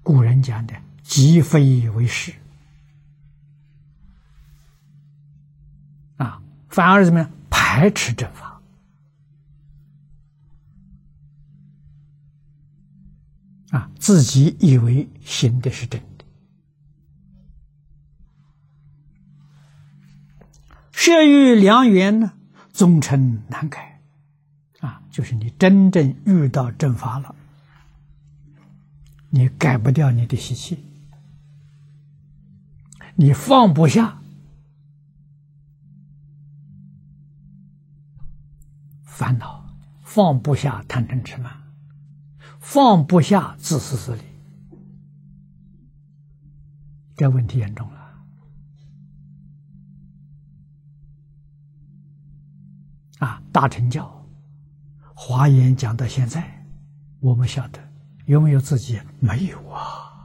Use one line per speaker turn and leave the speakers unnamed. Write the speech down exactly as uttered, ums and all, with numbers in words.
古人讲的即非为是啊，反而怎么样？排斥正法啊，自己以为行的是真的。设欲良缘呢，终成难改啊，就是你真正遇到正法了，你改不掉你的习气，你放不下烦恼，放不下贪嗔痴慢，放不下自私自利，这问题严重了啊！大乘教华严讲到现在，我们晓得有没有自己？没有啊。